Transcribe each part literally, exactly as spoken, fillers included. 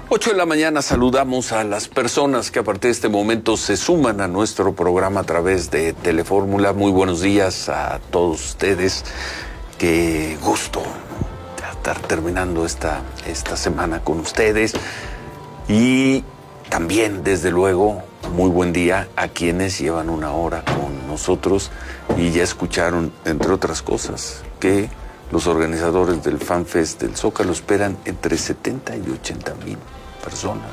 ocho de la mañana saludamos a las personas que a partir de este momento se suman a nuestro programa a través de Telefórmula. Muy buenos días a todos ustedes. Qué gusto estar terminando esta, esta semana con ustedes. Y también, desde luego, muy buen día a quienes llevan una hora con nosotros y ya escucharon, entre otras cosas, que los organizadores del FanFest del Zócalo esperan entre setenta y ochenta mil personas.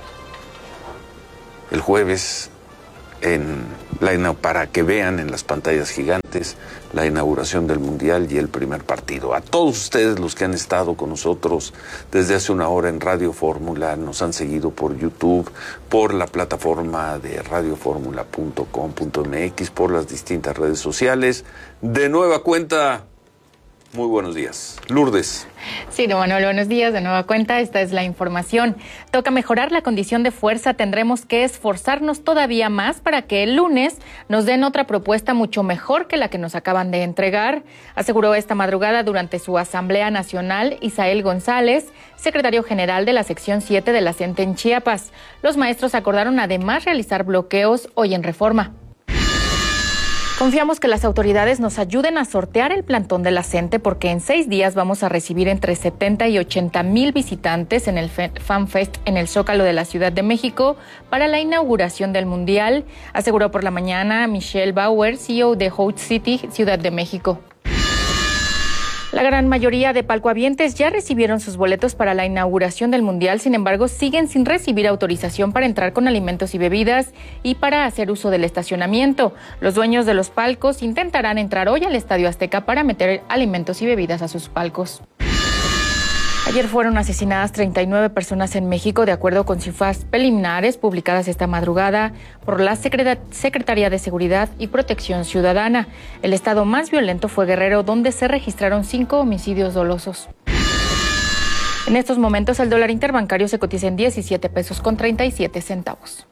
El jueves, en la, para que vean en las pantallas gigantes la inauguración del Mundial y el primer partido. A todos ustedes los que han estado con nosotros desde hace una hora en Radio Fórmula, nos han seguido por YouTube, por la plataforma de radio fórmula punto com punto m x, por las distintas redes sociales. De nueva cuenta, muy buenos días. Lourdes. Sí, don Manuel, buenos días. De nueva cuenta, esta es la información. Toca mejorar la condición de fuerza. Tendremos que esforzarnos todavía más para que el lunes nos den otra propuesta mucho mejor que la que nos acaban de entregar, aseguró esta madrugada durante su Asamblea Nacional Isael González, secretario general de la sección siete de la C E N T E en Chiapas. Los maestros acordaron además realizar bloqueos hoy en Reforma. Confiamos que las autoridades nos ayuden a sortear el plantón de la C E N T E porque en seis días vamos a recibir entre setenta y ochenta mil visitantes en el FanFest en el Zócalo de la Ciudad de México para la inauguración del Mundial, aseguró por la mañana Michelle Bauer, C E O de Host City, Ciudad de México. La gran mayoría de palcohabientes ya recibieron sus boletos para la inauguración del Mundial, sin embargo, siguen sin recibir autorización para entrar con alimentos y bebidas y para hacer uso del estacionamiento. Los dueños de los palcos intentarán entrar hoy al Estadio Azteca para meter alimentos y bebidas a sus palcos. Ayer fueron asesinadas treinta y nueve personas en México, de acuerdo con cifras preliminares publicadas esta madrugada por la Secretaría de Seguridad y Protección Ciudadana. El estado más violento fue Guerrero, donde se registraron cinco homicidios dolosos. En estos momentos, el dólar interbancario se cotiza en diecisiete pesos con treinta y siete centavos.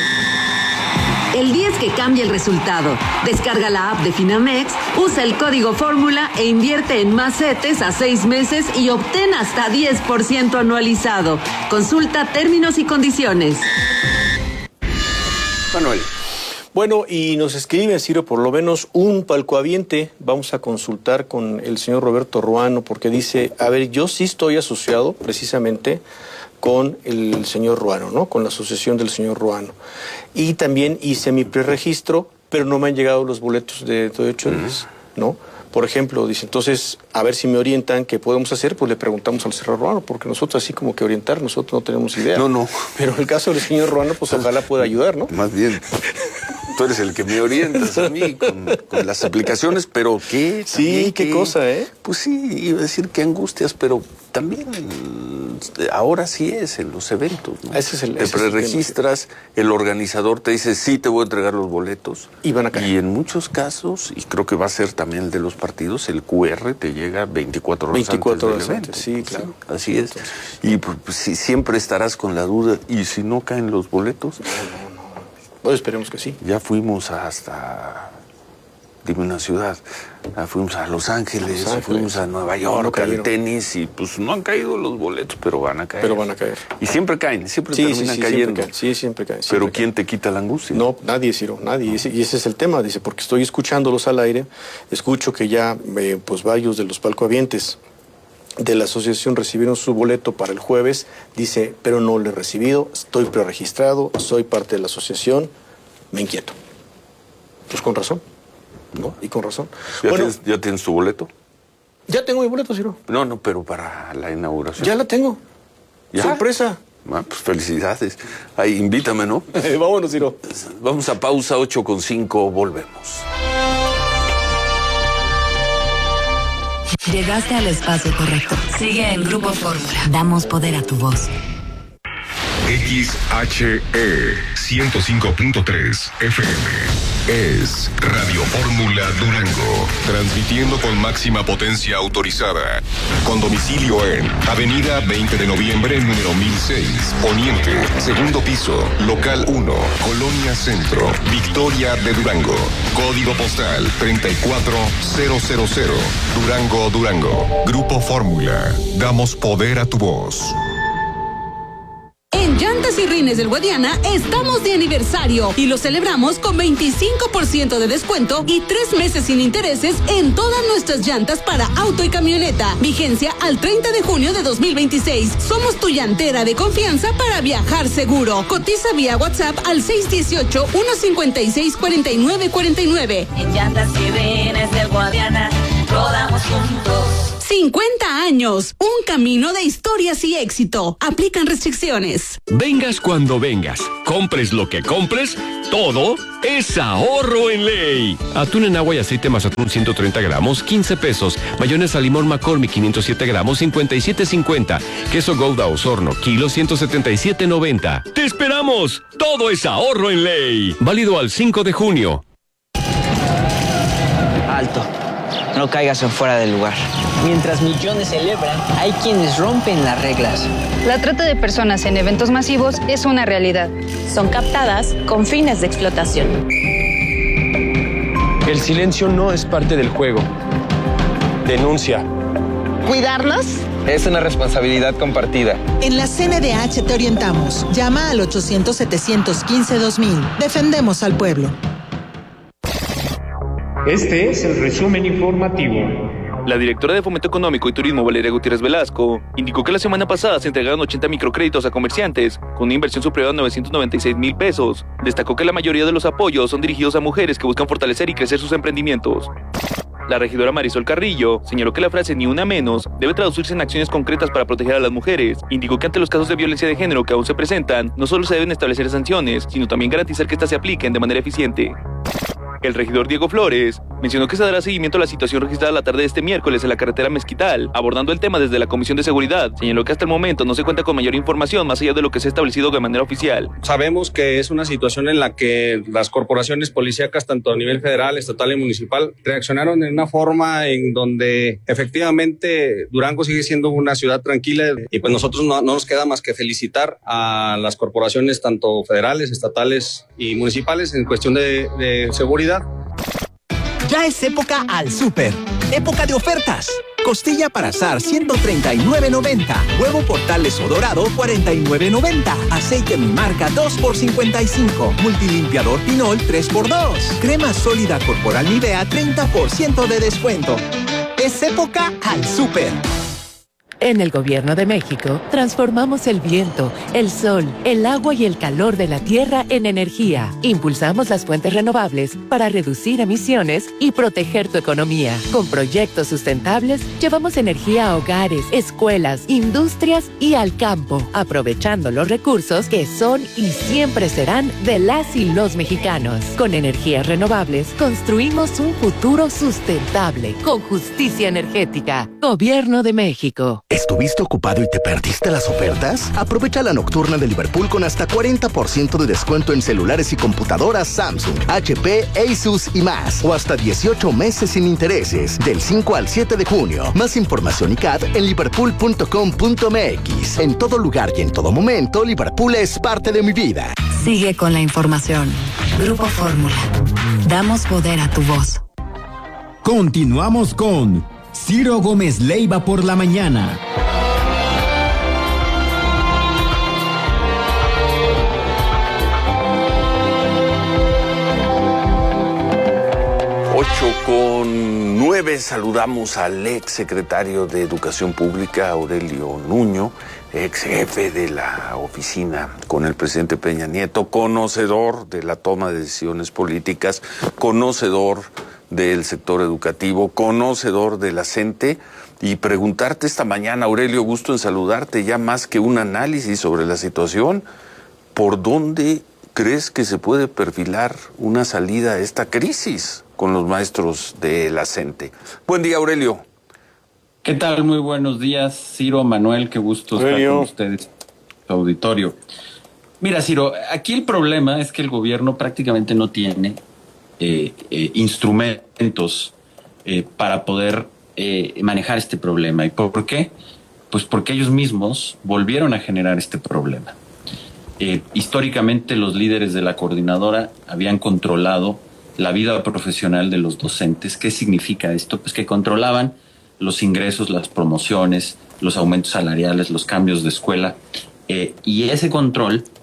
El día es que cambia el resultado. Descarga la app de Finamex, usa el código Fórmula e invierte en más CETES a seis meses y obtén hasta diez por ciento anualizado. Consulta términos y condiciones. Manuel. Bueno, y nos escribe, Ciro, por lo menos un palcohabiente. Vamos a consultar con el señor Roberto Ruano porque dice, a ver, yo sí estoy asociado precisamente con el señor Ruano, ¿no? Con la asociación del señor Ruano. Y también hice mi preregistro, pero no me han llegado los boletos de todo hecho, uh-huh. ¿no? Por ejemplo, dice, entonces, a ver si me orientan, ¿qué podemos hacer? Pues le preguntamos al señor Ruano, porque nosotros así como que orientar, nosotros no tenemos idea. No, no. Pero en el caso del señor Ruano, pues ojalá pueda ayudar, ¿no? Más bien. Tú eres el que me orientas a mí con, con las aplicaciones, pero ¿qué? Sí, qué, qué cosa, ¿eh? Pues sí, iba a decir que angustias, pero también ahora sí es en los eventos, ¿no? Ese es el, te ese preregistras, es el, el organizador te dice, sí, te voy a entregar los boletos. Y van a caer. Y en muchos casos, y creo que va a ser también el de los partidos, el Q R te llega veinticuatro horas veinticuatro antes del horas evento. Antes, sí, claro. Sí, así es. Entonces, y pues, pues, si, siempre estarás con la duda, ¿y si no caen los boletos? No, no, no. Pues esperemos que sí. Ya fuimos hasta, dime una ciudad, fuimos a Los Ángeles, Los Ángeles. fuimos a Nueva York, no, no al tenis, y pues no han caído los boletos, pero van a caer. Pero van a caer. Y siempre caen, siempre sí, terminan sí, sí, cayendo. Siempre caen, sí, siempre caen. Pero siempre ¿quién caen. te quita la angustia? No, nadie, Ciro, nadie. Y ese, y ese es el tema, dice, porque estoy escuchándolos al aire, escucho que ya, eh, pues, varios de los palcohabientes de la asociación recibieron su boleto para el jueves, dice, pero no lo he recibido, estoy preregistrado, soy parte de la asociación, me inquieto. Pues con razón, ¿no? Y con razón. ¿Ya, bueno, tienes, ¿Ya tienes tu boleto? Ya tengo mi boleto, Ciro. No, no, pero para la inauguración. Ya la tengo. ¿Ya? Sorpresa. Ah, pues felicidades. Ahí, invítame, ¿no? Eh, vámonos, Ciro. Vamos a pausa, ocho con cinco, volvemos. Llegaste al espacio correcto. Sigue en Grupo Fórmula. Damos poder a tu voz. X H E ciento cinco punto tres F M es Radio Fórmula Durango, transmitiendo con máxima potencia autorizada, con domicilio en Avenida veinte de noviembre, número mil seis, Poniente, segundo piso, local uno, Colonia Centro, Victoria de Durango, código postal treinta y cuatro mil, Durango, Durango. Grupo Fórmula, damos poder a tu voz. Reines y Rines del Guadiana estamos de aniversario y lo celebramos con veinticinco por ciento de descuento y tres meses sin intereses en todas nuestras llantas para auto y camioneta. Vigencia al treinta de junio de dos mil veintiséis. Somos tu llantera de confianza para viajar seguro. Cotiza vía WhatsApp al seis uno ocho, uno cinco seis, cuatro nueve cuatro nueve. En Llantas y Rines del Guadiana rodamos juntos. cincuenta años, un camino de historias y éxito. Aplican restricciones. Vengas cuando vengas, compres lo que compres, todo es ahorro en ley. Atún en agua y aceite Mazatlán ciento treinta gramos, quince pesos. Mayonesa limón McCormick quinientos siete gramos, cincuenta y siete cincuenta. Queso Gouda Osorno, kilo ciento setenta y siete noventa. ¡Te esperamos! Todo es ahorro en ley. Válido al cinco de junio. Alto. No caigas en fuera del lugar. Mientras millones celebran, hay quienes rompen las reglas. La trata de personas en eventos masivos es una realidad. Son captadas con fines de explotación. El silencio no es parte del juego. Denuncia. ¿Cuidarnos? Es una responsabilidad compartida. En la C N D H te orientamos. Llama al ochocientos, setecientos quince, dos mil. Defendemos al pueblo. Este es el resumen informativo. La directora de Fomento Económico y Turismo, Valeria Gutiérrez Velasco, indicó que la semana pasada se entregaron ochenta microcréditos a comerciantes, con una inversión superior a novecientos noventa y seis mil pesos. Destacó que la mayoría de los apoyos son dirigidos a mujeres que buscan fortalecer y crecer sus emprendimientos. La regidora Marisol Carrillo señaló que la frase "ni una menos" debe traducirse en acciones concretas para proteger a las mujeres. Indicó que ante los casos de violencia de género que aún se presentan, no solo se deben establecer sanciones, sino también garantizar que éstas se apliquen de manera eficiente. El regidor Diego Flores mencionó que se dará seguimiento a la situación registrada la tarde de este miércoles en la carretera Mezquital, abordando el tema desde la Comisión de Seguridad. Señaló que hasta el momento no se cuenta con mayor información más allá de lo que se ha establecido de manera oficial. Sabemos que es una situación en la que las corporaciones policíacas, tanto a nivel federal, estatal y municipal, reaccionaron en una forma en donde efectivamente Durango sigue siendo una ciudad tranquila y pues nosotros no, no nos queda más que felicitar a las corporaciones tanto federales, estatales y municipales en cuestión de, de seguridad. Ya es época al súper. Época de ofertas. Costilla para asar ciento treinta y nueve noventa. Huevo Portales o Dorado cuarenta y nueve noventa. Aceite Mi Marca dos por cincuenta y cinco. Multilimpiador Pinol tres por dos. Crema sólida corporal Nivea treinta por ciento de descuento. Es época al súper. En el Gobierno de México, transformamos el viento, el sol, el agua y el calor de la tierra en energía. Impulsamos las fuentes renovables para reducir emisiones y proteger tu economía. Con proyectos sustentables, llevamos energía a hogares, escuelas, industrias y al campo, aprovechando los recursos que son y siempre serán de las y los mexicanos. Con energías renovables, construimos un futuro sustentable, con justicia energética. Gobierno de México. ¿Estuviste ocupado y te perdiste las ofertas? Aprovecha la nocturna de Liverpool con hasta cuarenta por ciento de descuento en celulares y computadoras Samsung, H P, Asus y más. O hasta dieciocho meses sin intereses, del cinco al siete de junio. Más información y C A D en liverpool punto com punto m x. En todo lugar y en todo momento, Liverpool es parte de mi vida. Sigue con la información. Grupo Fórmula. Damos poder a tu voz. Continuamos con Ciro Gómez Leiva por la mañana. Ocho con nueve, saludamos al ex secretario de Educación Pública, Aurelio Nuño, ex jefe de la oficina con el presidente Peña Nieto, conocedor de la toma de decisiones políticas, conocedor del sector educativo, conocedor de la CENTE, y preguntarte esta mañana, Aurelio, gusto en saludarte, ya más que un análisis sobre la situación, ¿por dónde crees que se puede perfilar una salida a esta crisis con los maestros de la CENTE? Buen día, Aurelio. ¿Qué tal? Muy buenos días, Ciro, Manuel, qué gusto Aurelio. estar con ustedes, su auditorio. Mira, Ciro, aquí el problema es que el gobierno prácticamente no tiene Eh, eh, instrumentos eh, para poder eh, manejar este problema. ¿Y por qué? Pues porque ellos mismos volvieron a generar este problema. Eh, históricamente los líderes de la coordinadora habían controlado la vida profesional de los docentes. ¿Qué significa esto? Pues que controlaban los ingresos, las promociones, los aumentos salariales, los cambios de escuela, eh, y ese control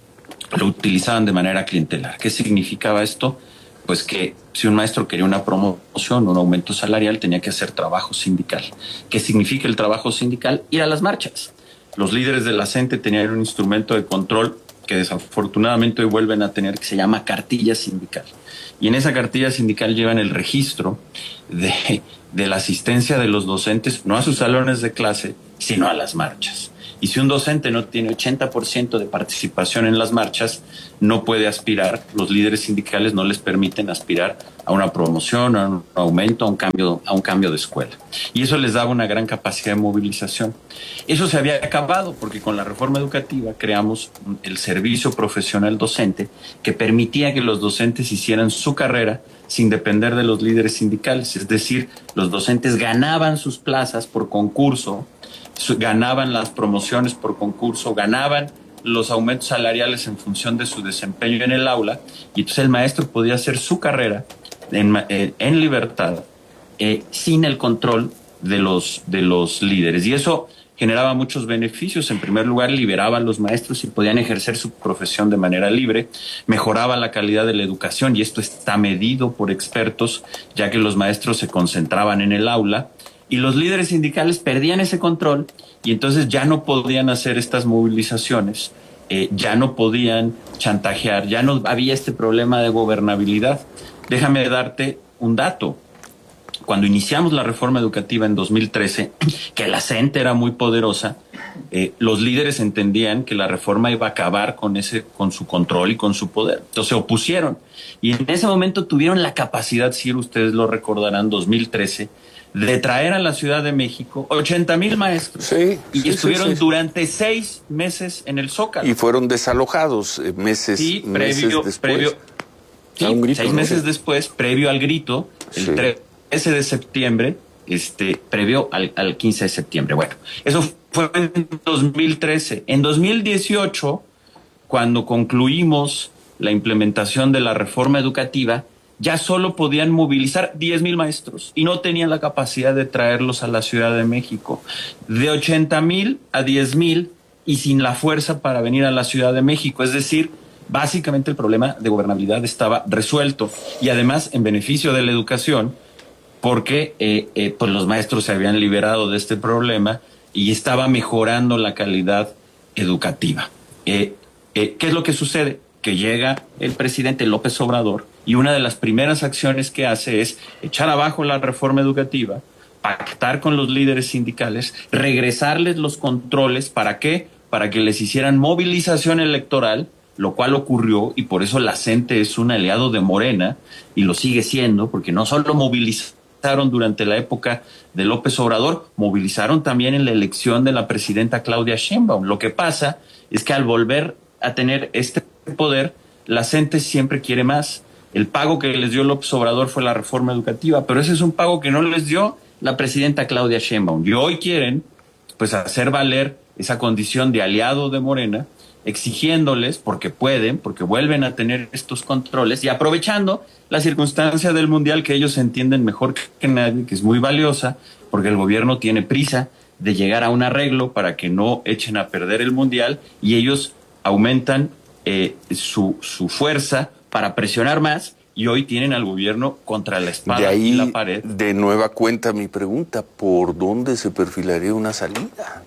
lo utilizaban de manera clientelar. ¿Qué significaba esto? Pues que si un maestro quería una promoción, un aumento salarial, tenía que hacer trabajo sindical. ¿Qué significa el trabajo sindical? Ir a las marchas. Los líderes de la CENTE tenían un instrumento de control que desafortunadamente hoy vuelven a tener, que se llama cartilla sindical. Y en esa cartilla sindical llevan el registro de, de la asistencia de los docentes, no a sus salones de clase, sino a las marchas. Y si un docente no tiene ochenta por ciento de participación en las marchas, no puede aspirar, los líderes sindicales no les permiten aspirar a una promoción, a un aumento, a un cambio, a un cambio de escuela. Y eso les daba una gran capacidad de movilización. Eso se había acabado porque con la reforma educativa creamos el servicio profesional docente que permitía que los docentes hicieran su carrera sin depender de los líderes sindicales. Es decir, los docentes ganaban sus plazas por concurso, ganaban las promociones por concurso, ganaban los aumentos salariales en función de su desempeño en el aula, y entonces el maestro podía hacer su carrera en, eh, en libertad, eh, sin el control de los, de los líderes. Y eso generaba muchos beneficios. En primer lugar, liberaba a los maestros y podían ejercer su profesión de manera libre, mejoraba la calidad de la educación, y esto está medido por expertos, ya que los maestros se concentraban en el aula, y los líderes sindicales perdían ese control y entonces ya no podían hacer estas movilizaciones, eh, ya no podían chantajear, ya no había este problema de gobernabilidad. Déjame darte un dato. Cuando iniciamos la reforma educativa en dos mil trece, que la CENTE era muy poderosa, eh, los líderes entendían que la reforma iba a acabar con, ese, con su control y con su poder. Entonces se opusieron. Y en ese momento tuvieron la capacidad, si ustedes lo recordarán, dos mil trece, de traer a la Ciudad de México ochenta mil maestros. Sí, y sí, estuvieron sí, sí. durante seis meses en el Zócalo. Y fueron desalojados eh, meses, sí, meses previo, después. Previo, sí, a un grito, seis ¿no? meses después, previo al grito, el sí. trece de septiembre, este, previo al, al quince de septiembre. Bueno, eso fue en dos mil trece. En dos mil dieciocho, cuando concluimos la implementación de la reforma educativa, ya solo podían movilizar diez mil maestros y no tenían la capacidad de traerlos a la Ciudad de México. De ochenta mil a diez mil y sin la fuerza para venir a la Ciudad de México. Es decir, básicamente el problema de gobernabilidad estaba resuelto y además en beneficio de la educación, porque eh, eh, pues los maestros se habían liberado de este problema y estaba mejorando la calidad educativa. Eh, eh, ¿Qué es lo que sucede? Que llega el presidente López Obrador y una de las primeras acciones que hace es echar abajo la reforma educativa, pactar con los líderes sindicales, regresarles los controles. ¿Para qué? Para que les hicieran movilización electoral, lo cual ocurrió, y por eso la CENTE es un aliado de Morena, y lo sigue siendo, porque no solo movilizaron durante la época de López Obrador, movilizaron también en la elección de la presidenta Claudia Sheinbaum. Lo que pasa es que al volver a tener este poder, la CENTE siempre quiere más. El pago que les dio López Obrador fue la reforma educativa, pero ese es un pago que no les dio la presidenta Claudia Sheinbaum. Y hoy quieren, pues, hacer valer esa condición de aliado de Morena, exigiéndoles, porque pueden, porque vuelven a tener estos controles y aprovechando la circunstancia del Mundial, que ellos entienden mejor que nadie, que es muy valiosa, porque el gobierno tiene prisa de llegar a un arreglo para que no echen a perder el Mundial, y ellos aumentan eh, su, su fuerza para presionar más, y hoy tienen al gobierno contra la espada de ahí, y la pared. De nueva cuenta mi pregunta, ¿por dónde se perfilaría una salida?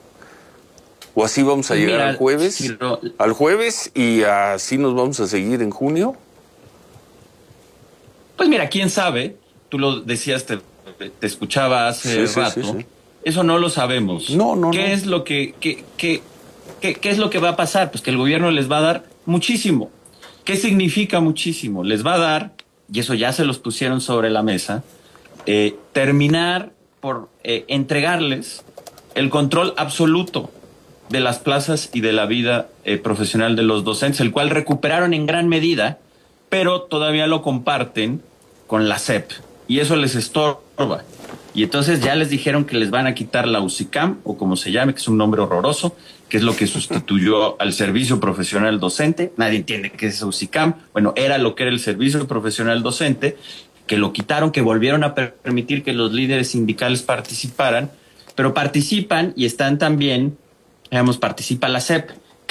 ¿O así vamos a llegar Mira, al jueves? Sí, no, al jueves y así nos vamos a seguir en junio. Pues mira, quién sabe, tú lo decías, te, te escuchaba hace sí, rato, sí, sí, sí. Eso no lo sabemos. No, no, ¿Qué no. es lo que, que, que, que, qué es lo que va a pasar? Pues que el gobierno les va a dar muchísimo. ¿Qué significa muchísimo? Les va a dar, y eso ya se los pusieron sobre la mesa, eh, terminar por eh, entregarles el control absoluto de las plazas y de la vida eh, profesional de los docentes, el cual recuperaron en gran medida, pero todavía lo comparten con la S E P, y eso les estorba. Y entonces ya les dijeron que les van a quitar la U S I C A M, o como se llame, que es un nombre horroroso, que es lo que sustituyó al servicio profesional docente. Nadie entiende qué es U S I C A M. Bueno, era lo que era el servicio profesional docente, que lo quitaron, que volvieron a permitir que los líderes sindicales participaran, pero participan y están también, digamos, participa la S E P. ¿Qué es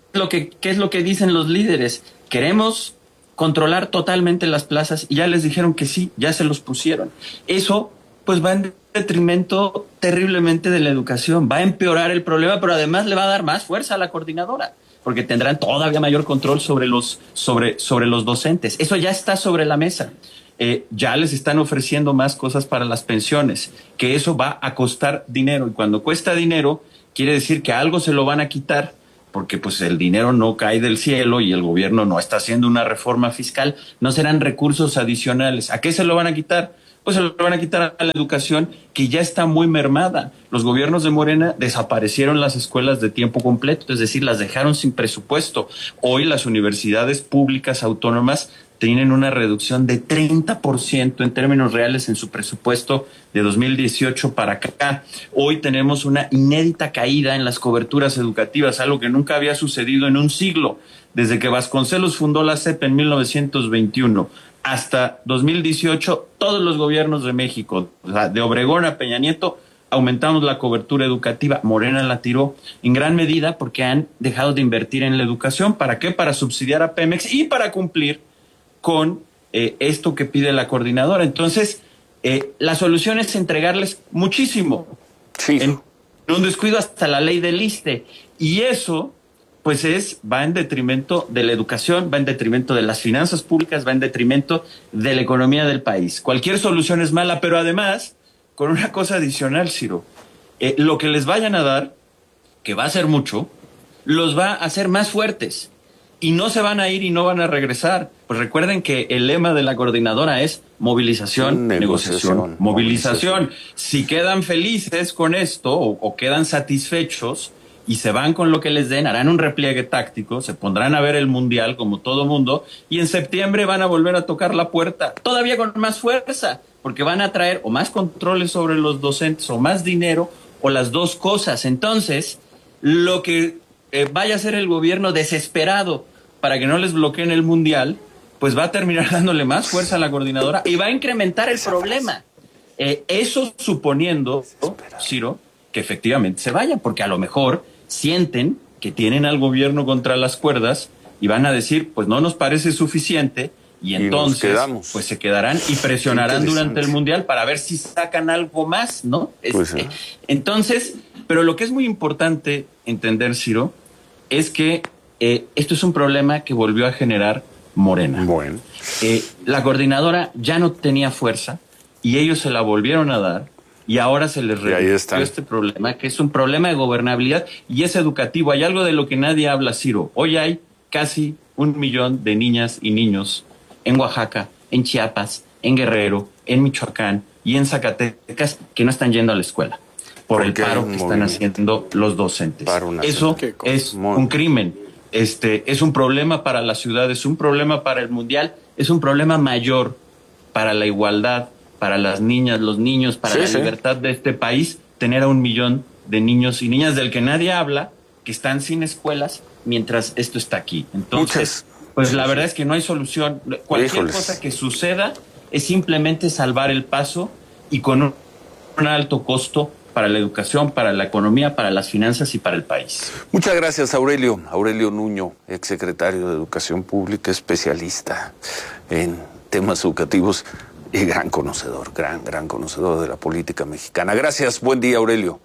lo que, qué es lo que dicen los líderes? Queremos controlar totalmente las plazas y ya les dijeron que sí, ya se los pusieron. Eso pues va en detrimento terriblemente de la educación, va a empeorar el problema, pero además le va a dar más fuerza a la coordinadora, porque tendrán todavía mayor control sobre los, sobre, sobre los docentes. Eso ya está sobre la mesa. Eh, ya les están ofreciendo más cosas para las pensiones, que eso va a costar dinero, y cuando cuesta dinero quiere decir que algo se lo van a quitar, porque pues el dinero no cae del cielo y el gobierno no está haciendo una reforma fiscal, no serán recursos adicionales. ¿A qué se lo van a quitar? Pues se lo van a quitar a la educación, que ya está muy mermada. Los gobiernos de Morena desaparecieron las escuelas de tiempo completo, es decir, las dejaron sin presupuesto. Hoy las universidades públicas autónomas tienen una reducción de treinta por ciento en términos reales en su presupuesto de dos mil dieciocho para acá. Hoy tenemos una inédita caída en las coberturas educativas, algo que nunca había sucedido en un siglo. Desde que Vasconcelos fundó la S E P en mil novecientos veintiuno hasta dos mil dieciocho, todos los gobiernos de México, de Obregón a Peña Nieto, aumentamos la cobertura educativa. Morena la tiró en gran medida porque han dejado de invertir en la educación. ¿Para qué? Para subsidiar a Pemex y para cumplir con eh, esto que pide la coordinadora. Entonces, eh, la solución es entregarles muchísimo. Sí. En un descuido hasta la ley del ISSSTE. Y eso, pues es, va en detrimento de la educación, va en detrimento de las finanzas públicas, va en detrimento de la economía del país. Cualquier solución es mala, pero además, con una cosa adicional, Ciro, eh, lo que les vayan a dar, que va a ser mucho, los va a hacer más fuertes. Y no se van a ir y no van a regresar. Pues recuerden que el lema de la coordinadora es movilización, negociación, negociación movilización. movilización. Si quedan felices con esto o, o quedan satisfechos y se van con lo que les den, harán un repliegue táctico, se pondrán a ver el mundial como todo mundo y en septiembre van a volver a tocar la puerta, todavía con más fuerza, porque van a traer o más controles sobre los docentes o más dinero o las dos cosas. Entonces, lo que eh, vaya a ser el gobierno desesperado para que no les bloqueen el mundial, pues va a terminar dándole más fuerza a la coordinadora y va a incrementar el problema. Eh, eso suponiendo, Ciro, que efectivamente se vayan, porque a lo mejor sienten que tienen al gobierno contra las cuerdas y van a decir, pues no nos parece suficiente, y entonces y pues se quedarán y presionarán durante el mundial para ver si sacan algo más, ¿no? Pues, este, entonces, pero lo que es muy importante entender, Ciro, es que Eh, esto es un problema que volvió a generar Morena. Bueno. Eh, la coordinadora ya no tenía fuerza y ellos se la volvieron a dar y ahora se les revirtió este problema, que es un problema de gobernabilidad y es educativo. Hay algo de lo que nadie habla, Ciro. Hoy hay casi un millón de niñas y niños en Oaxaca, en Chiapas, en Guerrero, en Michoacán y en Zacatecas que no están yendo a la escuela por el paro que están haciendo los docentes. Eso es un crimen. Este, es un problema para la ciudad, es un problema para el mundial, es un problema mayor para la igualdad, para las niñas, los niños, para sí, la sí. libertad de este país, tener a un millón de niños y niñas del que nadie habla, que están sin escuelas, mientras esto está aquí. Entonces, Muchas. pues la verdad es que no hay solución. Cualquier Híjoles. cosa que suceda es simplemente salvar el paso y con un, un alto costo para la educación, para la economía, para las finanzas y para el país. Muchas gracias, Aurelio. Aurelio Nuño, exsecretario de Educación Pública, especialista en temas educativos y gran conocedor, gran, gran conocedor de la política mexicana. Gracias, buen día, Aurelio.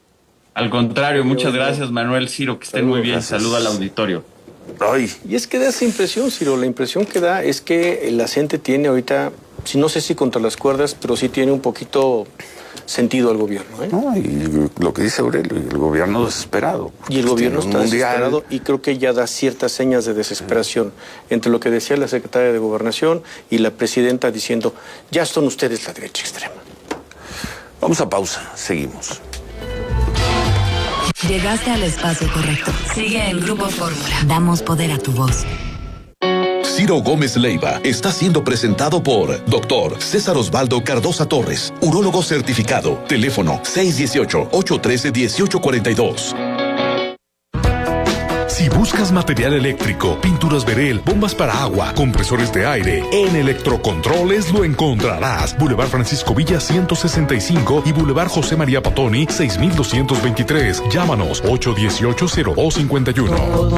Al contrario, muchas gracias, Manuel, Ciro, que estén Saludos, muy bien. Gracias. Saludo al auditorio. Ay. Y es que da esa impresión, Ciro, la impresión que da es que la gente tiene ahorita, si no sé si contra las cuerdas, pero sí tiene un poquito sentido al gobierno. ¿eh? No, y lo que dice Aurelio, y el gobierno desesperado. Y el gobierno está desesperado y creo que ya da ciertas señas de desesperación entre lo que decía la secretaria de Gobernación y la presidenta diciendo, ya son ustedes la derecha extrema. Vamos a pausa, seguimos. Llegaste al espacio correcto. Sigue en Grupo Fórmula. Damos poder a tu voz. Ciro Gómez Leiva está siendo presentado por doctor César Osvaldo Cardosa Torres, urólogo certificado. Teléfono seis uno ocho, ocho uno tres, uno ocho cuatro dos. Si buscas material eléctrico, pinturas Verel, bombas para agua, compresores de aire, en Electrocontroles lo encontrarás. Boulevard Francisco Villa ciento sesenta y cinco y Boulevard José María Patoni seis mil doscientos veintitrés. Llámanos ocho uno ocho, cero dos cinco uno.